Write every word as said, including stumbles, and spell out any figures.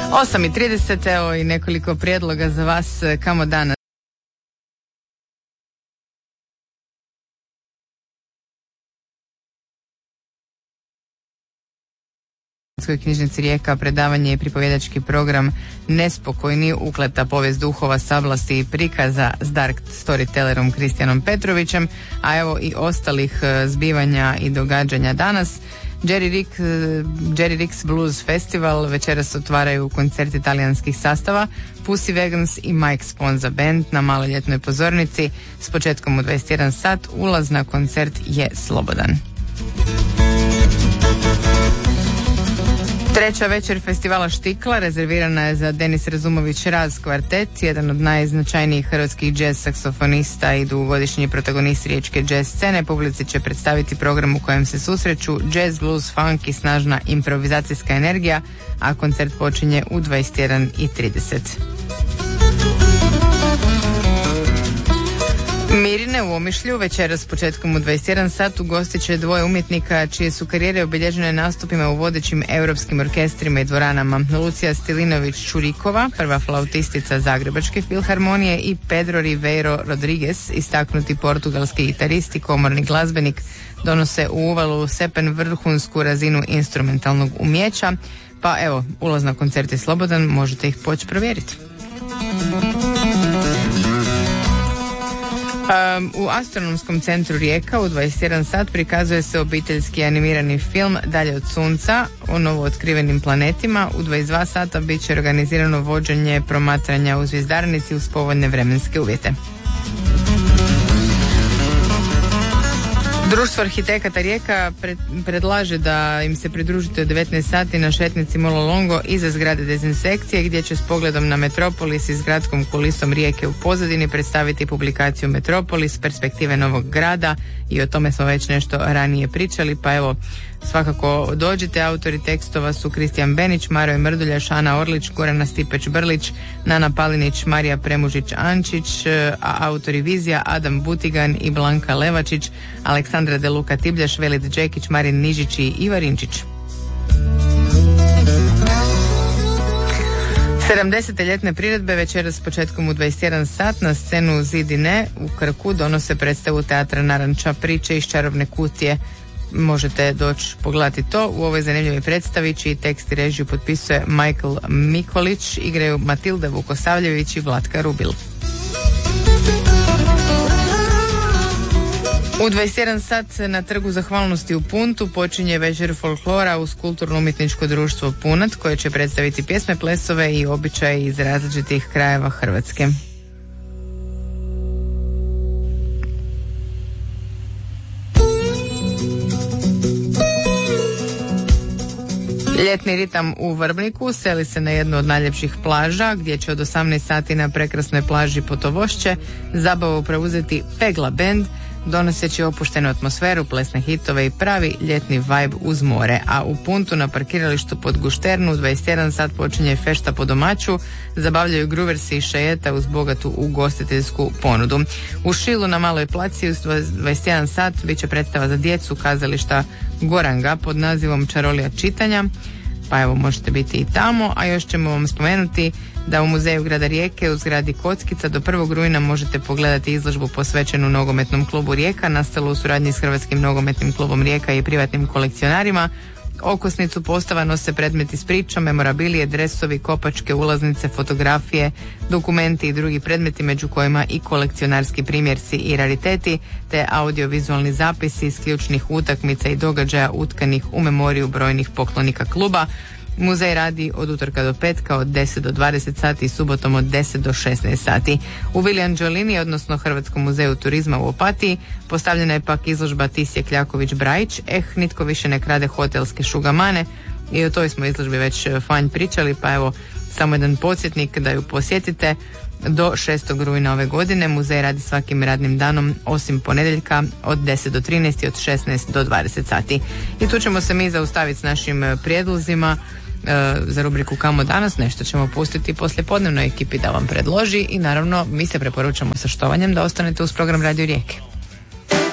osam i trideset, evo i nekoliko prijedloga za vas kamo danas. U knjižnici Rijeka predavanje i pripovjedački program Nespokojni, ukleta povijest duhova, sablasti i prikaza s Dark Storytellerom Kristijanom Petrovićem, a evo i ostalih zbivanja i događanja danas. Jerry, Rick, Jerry Rick's Blues Festival, večeras otvaraju koncerti talijanskih sastava Pussy Vegans i Mike Sponza Band na maloljetnoj pozornici s početkom u dvadeset jedan sat. Ulaz na koncert je slobodan. Treća večer festivala Štikla rezervirana je za Denis Razumović Raz kvartet, jedan od najznačajnijih hrvatskih jazz saksofonista i dugogodišnji protagonist riječke jazz scene. Publici će predstaviti program u kojem se susreću jazz, blues, funk i snažna improvizacijska energija, a koncert počinje u dvadeset jedan i trideset. Mirine u Omišlju večeras s početkom u dvadeset jedan sat ugostit će dvoje umjetnika čije su karijere obilježene nastupima u vodećim europskim orkestrima i dvoranama. Lucija Stilinović-Čurikova, prva flautistica Zagrebačke filharmonije, i Pedro Ribeiro Rodriguez, istaknuti portugalski gitarist i komorni glazbenik, donose u uvalu Sepen vrhunsku razinu instrumentalnog umijeća. Pa evo, ulaz na koncert je slobodan, možete ih poći provjeriti. Um, u Astronomskom centru Rijeka u dvadeset jedan sat prikazuje se obiteljski animirani film Dalje od sunca o novo otkrivenim planetima. U dvadeset dva sata bit će organizirano vođenje promatranja u zvjezdarnici uz povoljne vremenske uvjete. Društvo arhitekata Rijeka pred, predlaže da im se pridružite u devetnaest sati na šetnici Mololongo iza zgrade dezinsekcije, gdje će s pogledom na Metropolis i s gradskom kulisom Rijeke u pozadini predstaviti publikaciju Metropolis, perspektive novog grada, i o tome smo već nešto ranije pričali, pa evo svakako dođite. Autori tekstova su Kristijan Benić, Maroj Mrduljaš, Ana Orlić, Gorana Stipeć-Brlić, Nana Palinić, Marija Premužić-Ančić, a autori vizija Adam Butigan i Blanka Levačić, Aleksandra Deluka Tibljaš, Velid Đekić, Marin Nižić i Ivarinčić. sedamdesete ljetne priredbe večeras s početkom u dvadeset jedan sat na scenu Zidine u Krku donose predstavu teatra Naranča, priče iz čarobne kutije. Možete doći pogledati to. U ovoj zanimljivoj predstavi, čiji tekst i režiju potpisuje Michael Mikolić, igraju Matilda Vukosavljević i Vlatka Rubil. U dvadeset jedan sat na Trgu zahvalnosti u Puntu počinje večer folklora uz kulturno-umjetničko društvo Punat, koje će predstaviti pjesme, plesove i običaje iz različitih krajeva Hrvatske. Ljetni ritam u Vrbniku seli se na jednu od najljepših plaža, gdje će od osamnaest sati na prekrasnoj plaži Potovošće zabavu preuzeti Pegla Band, donoseći opuštenu atmosferu, plesne hitove i pravi ljetni vibe uz more. A u Puntu na parkiralištu pod Gušternu u dvadeset jedan sat počinje fešta po domaću, zabavljaju gruversi i šajeta uz bogatu ugostiteljsku ponudu. U Šilu na Maloj placi u dvadeset jedan sat bit će predstava za djecu kazališta Goranga pod nazivom Čarolija čitanja, pa evo možete biti i tamo. A još ćemo vam spomenuti da u Muzeju grada Rijeke u zgradi Kockica do prvog rujna možete pogledati izložbu posvećenu nogometnom klubu Rijeka, nastalu u suradnji s Hrvatskim nogometnim klubom Rijeka i privatnim kolekcionarima. Okosnicu postava nose predmeti s pričom, memorabilije, dresovi, kopačke, ulaznice, fotografije, dokumenti i drugi predmeti, među kojima i kolekcionarski primjerci i rariteti, te audiovizualni zapisi iz ključnih utakmica i događaja utkanih u memoriju brojnih poklonika kluba. Muzej radi od utorka do petka od deset do dvadeset sati i subotom od deset do šesnaest sati. U Vili Anđelini, odnosno Hrvatskom muzeju turizma u Opatiji, postavljena je pak izložba Tisje Kljaković-Brajić, eh, nitko više ne krade hotelske šugamane, i o toj smo izložbi već fanj pričali, pa evo samo jedan podsjetnik da ju posjetite. Do šestog rujna ove godine muzej radi svakim radnim danom osim ponedjeljka od deset do trinaest i od šesnaest do dvadeset sati. I tu ćemo se mi zaustaviti s našim prijedlozima e, za rubriku Kamo danas. Nešto ćemo pustiti poslijepodnevnoj ekipi da vam predloži i naravno mi se preporučamo sa štovanjem da ostanete uz program Radio Rijeke.